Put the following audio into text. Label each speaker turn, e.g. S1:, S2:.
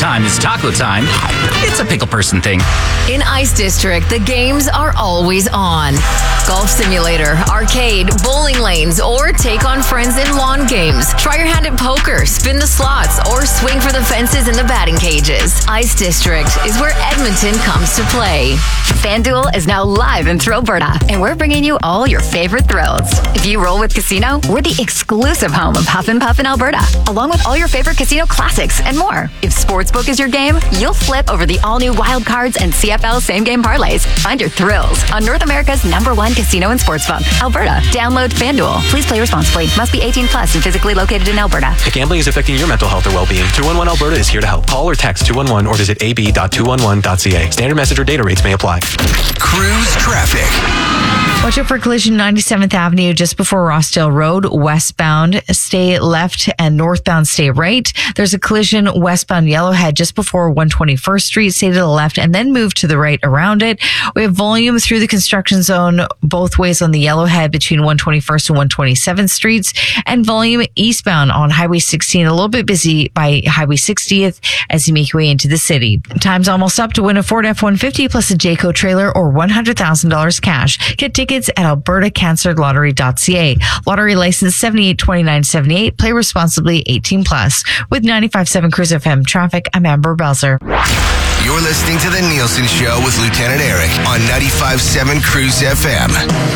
S1: time is taco time, it's a pickle person thing.
S2: In Ice District, the games are always on. Golf simulator, arcade, bowling lanes, or take on friends in lawn games. Try your hand at poker, spin the slots, or swing for the fences in the batting cages. Ice District is where Edmonton comes to play.
S3: FanDuel is now live in Alberta, and we're bringing you all your favorite thrills. If you roll with Casino, we're the exclusive home of Huff and Puff in Alberta, along with all your favorite casino classics and more. If Sportsbook is your game, you'll flip over the all-new Wild Cards and CFL same-game parlays. Find your thrills on North America's #1 casino and sportsbook, Alberta. Download FanDuel. Please play responsibly. Must be 18 plus and physically located in Alberta.
S4: If gambling is affecting your mental health or well-being, 211 Alberta is here to help. Call or text 211 or visit ab.211.ca. Standard message or data rates may apply.
S5: Cruise traffic.
S6: Watch out for collision 97th Avenue just before Rossdale Road. Westbound, stay left, and northbound, stay right. There's a collision westbound Yellowhead just before 121st Street. Stay to the left and then move to the right around it. We have volume through the construction zone both ways on the Yellowhead between 121st and 127th Streets, and volume eastbound on Highway 16. A little bit busy by Highway 60th as you make your way into the city. Time's almost up to win a Ford F-150 plus a Jayco trailer or $100,000 cash. Get tickets at albertacancerlottery.ca. Lottery license 782978. Play responsibly, 18 plus. With 95.7 Cruise FM traffic, I'm Amber Belzer.
S5: You're listening to The Nielsen Show with Lieutenant Eric on 95.7 Cruise FM.